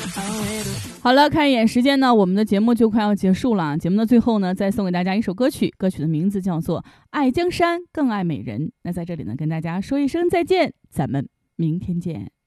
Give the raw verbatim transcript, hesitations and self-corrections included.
好了，看一眼时间呢，我们的节目就快要结束了。节目的最后呢，再送给大家一首歌曲，歌曲的名字叫做《爱江山更爱美人》。那在这里呢，跟大家说一声再见，咱们明天见。